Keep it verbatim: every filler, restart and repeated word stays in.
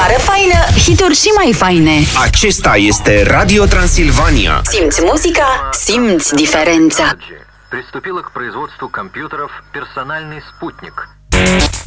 Vară faină, hituri și mai faine. Acesta este Radio Transilvania. Simți muzica, simți diferența. Приступила к производству компьютеров «Персональный спутник».